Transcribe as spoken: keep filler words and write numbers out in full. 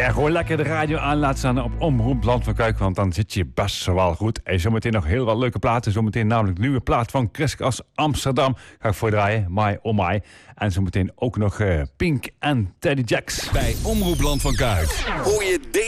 En gewoon lekker de radio aan laten staan op Omroep Land van Kuik, want dan zit je best wel goed. En zometeen nog heel wat leuke platen. Zometeen namelijk de nieuwe plaat van Kriskas Amsterdam. Ga ik voordraaien, My Oh My. En zometeen ook nog uh, Pink en Teddy Jacks. Bij Omroep Land van Kuik hoor je